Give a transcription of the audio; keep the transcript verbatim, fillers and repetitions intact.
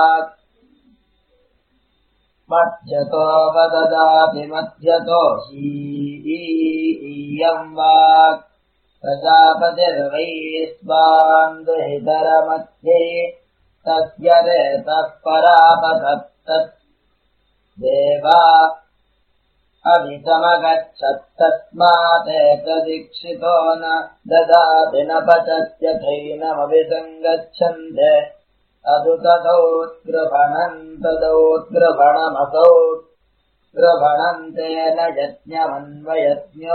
मध्यतो वददाति मध्यतो हीयम् वाक् प्रजापतिर्वैश्वान् दुहितरमध्ये तस्य रेतः परापतत्तत् देवा अभितमगच्छत्तस्मादेतदीक्षितो न ददाति न पचत्यथैनमभिसङ्गच्छन्ते तदुतदौद्गृभणम् तदौद्गृभणमसौ गृभणन्तेन यज्ञमन्वयज्ञो